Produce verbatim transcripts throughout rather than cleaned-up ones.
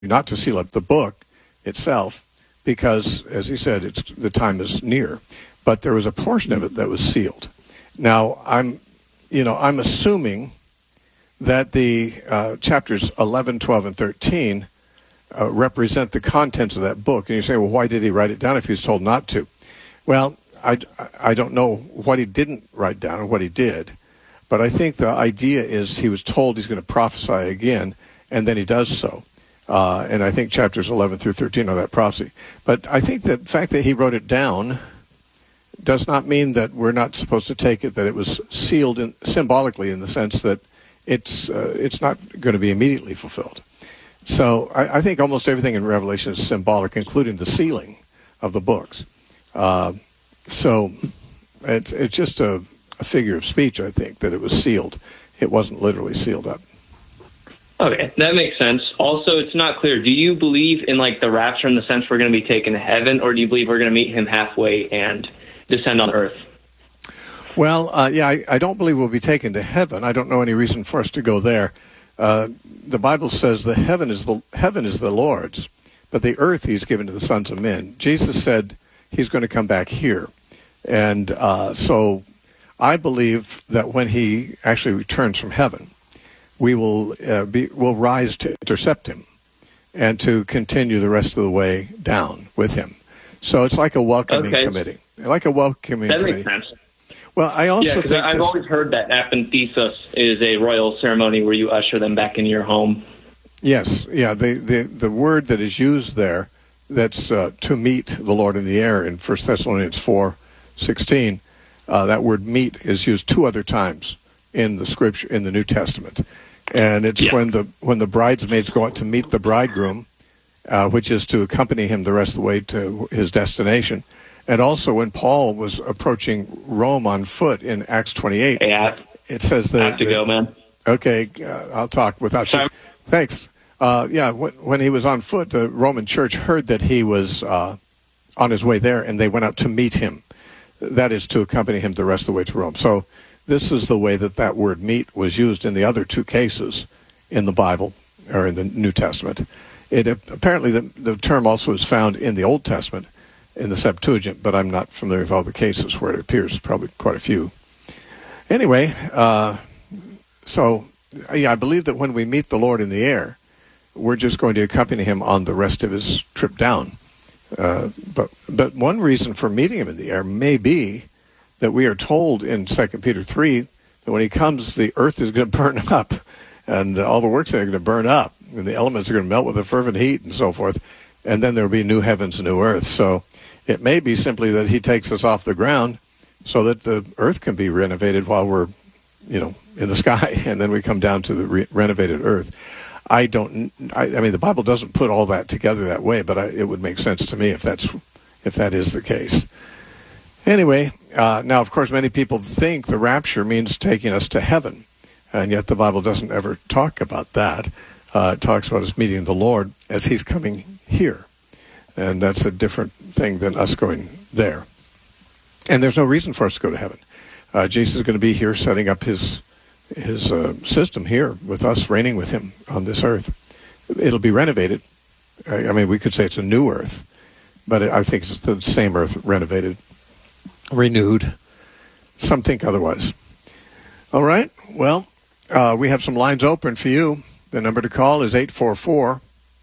not to seal up the book itself because, as he said, it's the time is near. But there was a portion of it that was sealed. Now, I'm, you know, I'm assuming that the uh, chapters eleven, twelve, and thirteen uh, represent the contents of that book. And you say, well, why did he write it down if he was told not to? Well, I, I don't know what he didn't write down or what he did, but I think the idea is he was told he's going to prophesy again, and then he does so. Uh, and I think chapters eleven through thirteen are that prophecy. But I think that the fact that he wrote it down does not mean that we're not supposed to take it that it was sealed in, symbolically in the sense that it's uh, it's not going to be immediately fulfilled. So I, I think almost everything in Revelation is symbolic, including the sealing of the books. Uh, so it's it's just a, a figure of speech, I think, that it was sealed. It wasn't literally sealed up. Okay, that makes sense. Also, it's not clear. Do you believe in like the rapture in the sense we're going to be taken to heaven, or do you believe we're going to meet him halfway and descend on earth? Well, uh, yeah, I, I don't believe we'll be taken to heaven. I don't know any reason for us to go there. Uh, the Bible says the heaven is the heaven is the Lord's, but the earth he's given to the sons of men. Jesus said he's going to come back here. And uh, so I believe that when he actually returns from heaven, we will uh, be will rise to intercept him and to continue the rest of the way down with him. So it's like a welcoming okay. committee. Like a welcoming that committee. That makes sense. Well, I also yeah, think I've this, always heard that appenthesis is a royal ceremony where you usher them back into your home. Yes, yeah. The, the, the word that is used there, that's uh, to meet the Lord in the air in First Thessalonians four sixteen, uh, that word meet is used two other times in the scripture, in the New Testament. And it's yeah. when the when the bridesmaids go out to meet the bridegroom, uh, which is to accompany him the rest of the way to his destination. And also when Paul was approaching Rome on foot in Acts twenty-eight, yeah, it says that... I have to that, go, man. Okay, uh, I'll talk without Sorry. you. Thanks. Uh, yeah, when, when he was on foot, the Roman church heard that he was uh, on his way there, and they went out to meet him. That is to accompany him the rest of the way to Rome. So this is the way that that word meet was used in the other two cases in the Bible, or in the New Testament. It apparently, the, the term also is found in the Old Testament, in the Septuagint, but I'm not familiar with all the cases where it appears, probably quite a few. Anyway, uh, so yeah, I believe that when we meet the Lord in the air, we're just going to accompany him on the rest of his trip down. Uh, but but one reason for meeting him in the air may be that we are told in Second Peter three that when he comes, the earth is going to burn up, and all the works are going to burn up, and the elements are going to melt with a fervent heat and so forth, and then there will be new heavens and new earth. So it may be simply that he takes us off the ground so that the earth can be renovated while we're, you know, in the sky, and then we come down to the re- renovated earth. I don't. I, I mean, the Bible doesn't put all that together that way, but I, it would make sense to me if that's if that is the case. Anyway, uh, now of course, many people think the rapture means taking us to heaven, and yet the Bible doesn't ever talk about that. Uh, it talks about us meeting the Lord as he's coming here. And that's a different thing than us going there. And there's no reason for us to go to heaven. Uh, Jesus is going to be here setting up his his uh, system here with us reigning with him on this earth. It'll be renovated. I, I mean, we could say it's a new earth, but I think it's the same earth renovated, renewed. Some think otherwise. All right. Well, uh, we have some lines open for you. The number to call is eight four four,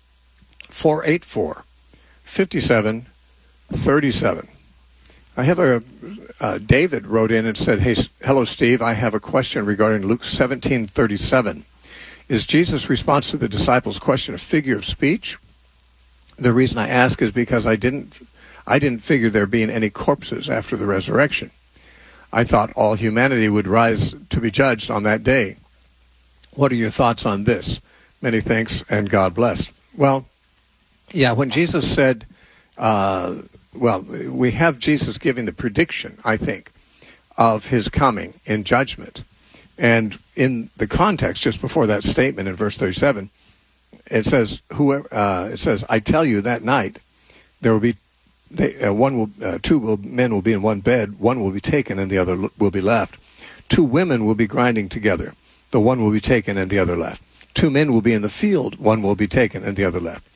four eight four, five seven three seven. I have a, uh, David wrote in and said, hey, hello, Steve. I have a question regarding Luke seventeen thirty-seven. Is Jesus' response to the disciples' question a figure of speech? The reason I ask is because I didn't, I didn't figure there being any corpses after the resurrection. I thought all humanity would rise to be judged on that day. What are your thoughts on this? Many thanks, and God bless. Well, yeah, when Jesus said, uh, well, we have Jesus giving the prediction, I think, of his coming in judgment. And in the context, just before that statement in verse thirty-seven, it says, "Whoever," uh, it says, "I tell you that night there will be they, uh, one will, uh, two will, men will be in one bed, one will be taken and the other will be left. Two women will be grinding together, the one will be taken and the other left. two men will be in the field, one will be taken and the other left.